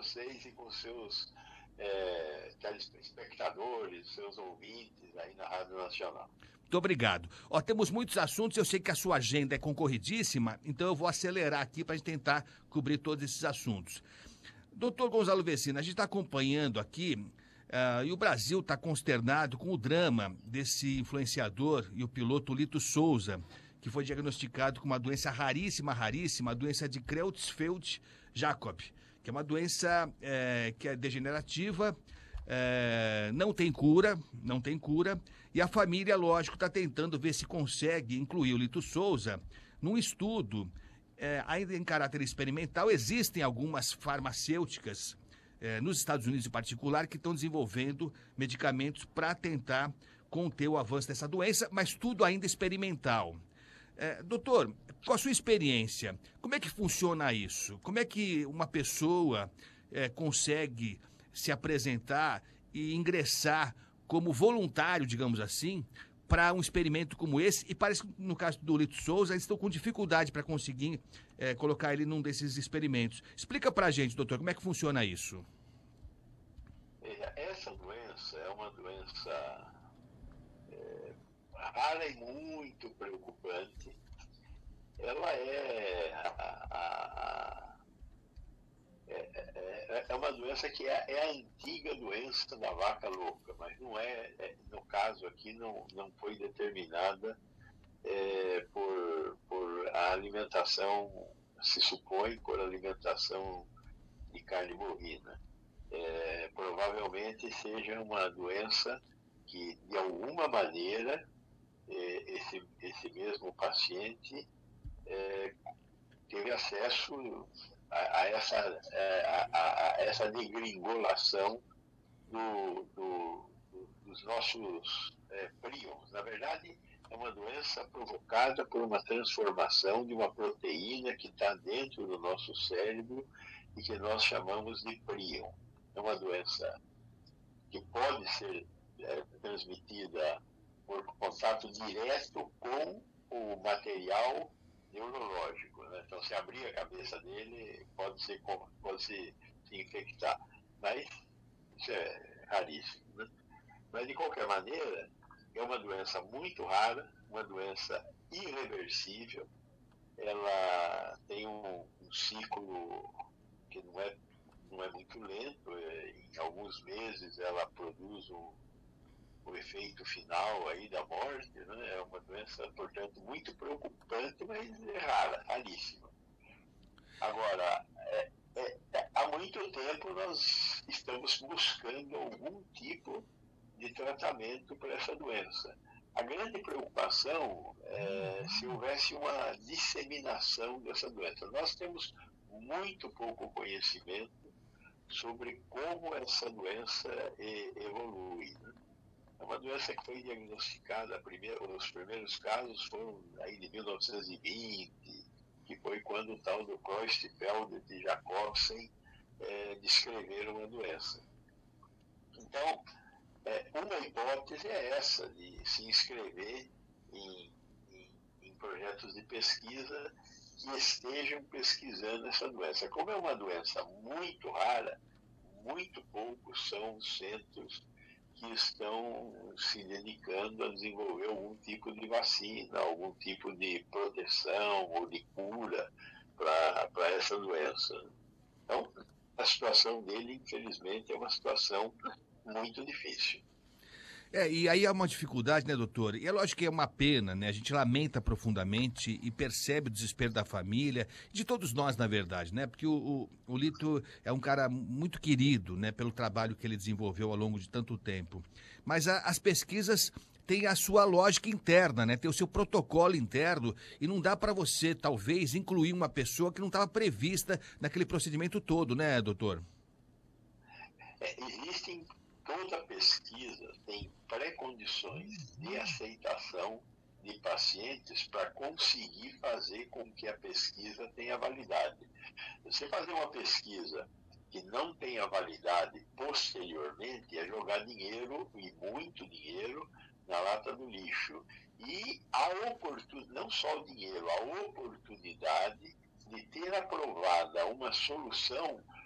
vocês e com seus telespectadores, seus ouvintes aí na Rádio Nacional. Muito obrigado. Ó, temos muitos assuntos, eu sei que a sua agenda é concorridíssima, então eu vou acelerar aqui para a gente tentar cobrir todos esses assuntos. Doutor Gonzalo Vecina, a gente está acompanhando aqui, e o Brasil está consternado com o drama desse influenciador e o piloto Lito Souza, que foi diagnosticado com uma doença raríssima, a doença de Creutzfeldt-Jakob, que é uma doença que é degenerativa, não tem cura, e a família, lógico, está tentando ver se consegue incluir o Lito Souza num estudo, ainda em caráter experimental. Existem algumas farmacêuticas, nos Estados Unidos em particular, que estão desenvolvendo medicamentos para tentar conter o avanço dessa doença, mas tudo ainda experimental. Doutor, com a sua experiência, como é que funciona isso? Como é que uma pessoa consegue se apresentar e ingressar como voluntário, digamos assim, para um experimento como esse? E parece que no caso do Lito Souza, eles estão com dificuldade para conseguir colocar ele num desses experimentos. Explica para a gente, doutor, como é que funciona isso? Essa doença é uma doença rara e muito preocupante. Ela é uma doença que é a antiga doença da vaca louca, mas não no caso aqui não foi determinada por a alimentação, se supõe, por alimentação de carne bovina. Provavelmente seja uma doença que, de alguma maneira, esse mesmo paciente teve acesso a essa degringolação dos nossos príons. Na verdade, é uma doença provocada por uma transformação de uma proteína que está dentro do nosso cérebro e que nós chamamos de príon. É uma doença que pode ser transmitida por contato direto com o material neurológico, né? Então, se abrir a cabeça dele, pode se infectar. Mas isso é raríssimo, né? Mas, de qualquer maneira, é uma doença muito rara, uma doença irreversível. Ela tem um ciclo que não é muito lento. Em alguns meses ela produz o efeito final aí da morte, né? É uma doença, portanto, muito preocupante, mas raríssima. Agora, há muito tempo nós estamos buscando algum tipo de tratamento para essa doença. A grande preocupação é se houvesse uma disseminação dessa doença. Nós temos muito pouco conhecimento sobre como essa doença evolui, né? É uma doença que foi diagnosticada, os primeiros casos foram aí de 1920, que foi quando o tal do Creutzfeldt e Jacobsen descreveram a doença. Então, uma hipótese é essa, de se inscrever em projetos de pesquisa que estejam pesquisando essa doença. Como é uma doença muito rara, muito poucos são os centros que estão se dedicando a desenvolver algum tipo de vacina, algum tipo de proteção ou de cura para essa doença. Então, a situação dele, infelizmente, é uma situação muito difícil. E aí há uma dificuldade, né, doutor? E é lógico que é uma pena, né? A gente lamenta profundamente e percebe o desespero da família, de todos nós, na verdade, né? Porque o Lito é um cara muito querido, né, pelo trabalho que ele desenvolveu ao longo de tanto tempo. Mas as pesquisas têm a sua lógica interna, né? Tem o seu protocolo interno e não dá para você, talvez, incluir uma pessoa que não estava prevista naquele procedimento todo, né, doutor? Existem, toda pesquisa tem pré-condições de aceitação de pacientes para conseguir fazer com que a pesquisa tenha validade. Você fazer uma pesquisa que não tenha validade posteriormente é jogar dinheiro, e muito dinheiro, na lata do lixo. E não só o dinheiro, a oportunidade de ter aprovada uma solução